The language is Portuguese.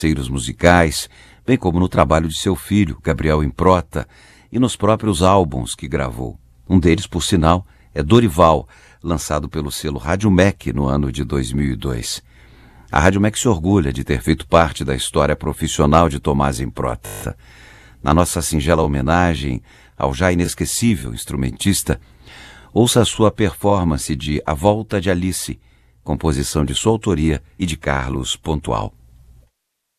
parceiros musicais, bem como no trabalho de seu filho, Gabriel Improta, e nos próprios álbuns que gravou. Um deles, por sinal, é Dorival, lançado pelo selo Rádio MEC no ano de 2002. A Rádio MEC se orgulha de ter feito parte da história profissional de Thomaz Improta. Na nossa singela homenagem ao já inesquecível instrumentista, ouça a sua performance de A Volta de Alice, composição de sua autoria e de Carlos Pontual.